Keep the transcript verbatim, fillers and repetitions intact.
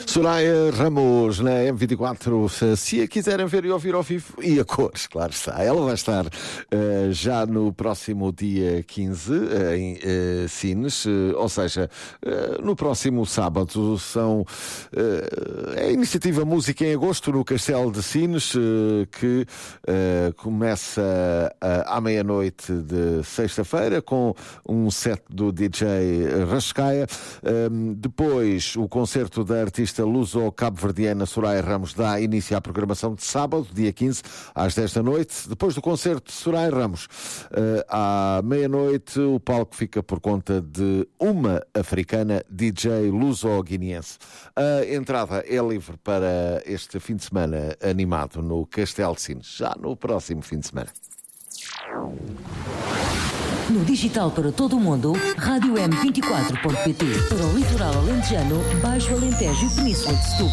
Soraya Ramos na M vinte e quatro, se a quiserem ver e ouvir ao vivo, e a cores, claro está. Ela vai estar uh, já no próximo dia quinze uh, em uh, Sines, uh, ou seja, uh, no próximo sábado. São uh, é a iniciativa Música em Agosto no Castelo de Sines, uh, que uh, começa uh, à meia-noite de sexta-feira com um set do D J Rascaia. Um, depois, o concerto da artista luso-cabo-verdiana Soraya Ramos dá início à programação de sábado, dia quinze, às dez da noite. Depois do concerto de Soraya Ramos, uh, à meia-noite, o palco fica por conta de uma africana, D J luso-guineense. A entrada é livre para este fim de semana animado no Castelo de Sines, já no próximo fim de semana. No digital para todo o mundo, rádio m vinte e quatro ponto pt. Para o litoral alentejano, Baixo Alentejo e Península de Setúbal.